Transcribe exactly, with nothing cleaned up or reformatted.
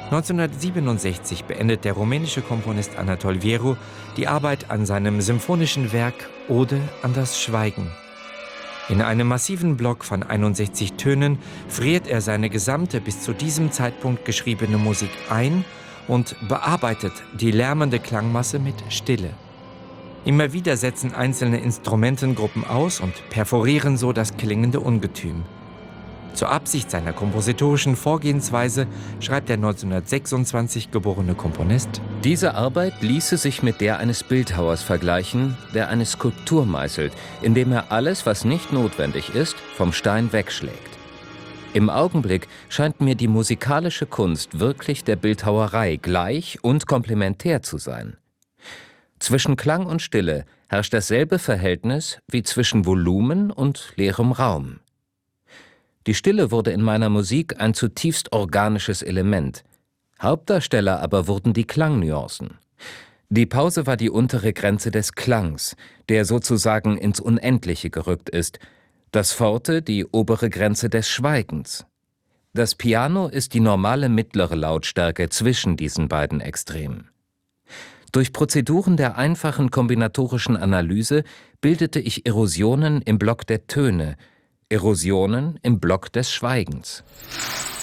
neunzehnhundertsiebenundsechzig beendet der rumänische Komponist Anatol Vieru die Arbeit an seinem symphonischen Werk Ode an das Schweigen. In einem massiven Block von einundsechzig Tönen friert er seine gesamte bis zu diesem Zeitpunkt geschriebene Musik ein und bearbeitet die lärmende Klangmasse mit Stille. Immer wieder setzen einzelne Instrumentengruppen aus und perforieren so das klingende Ungetüm. Zur Absicht seiner kompositorischen Vorgehensweise schreibt der neunzehnhundertsechsundzwanzig geborene Komponist: Diese Arbeit ließe sich mit der eines Bildhauers vergleichen, der eine Skulptur meißelt, indem er alles, was nicht notwendig ist, vom Stein wegschlägt. Im Augenblick scheint mir die musikalische Kunst wirklich der Bildhauerei gleich und komplementär zu sein. Zwischen Klang und Stille herrscht dasselbe Verhältnis wie zwischen Volumen und leerem Raum. Die Stille wurde in meiner Musik ein zutiefst organisches Element. Hauptdarsteller aber wurden die Klangnuancen. Die Pause war die untere Grenze des Klangs, der sozusagen ins Unendliche gerückt ist. Das Forte die obere Grenze des Schweigens. Das Piano ist die normale mittlere Lautstärke zwischen diesen beiden Extremen. Durch Prozeduren der einfachen kombinatorischen Analyse bildete ich Erosionen im Block der Töne, Erosionen im Block des Schweigens.